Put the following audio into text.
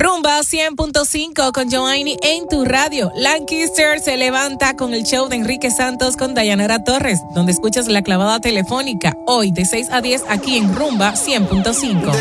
Rumba 100.5 con Joanny en tu radio. Lancaster se levanta con el show de Enrique Santos con Dayanara Torres, donde escuchas la clavada telefónica hoy de 6 a 10 aquí en Rumba 100.5.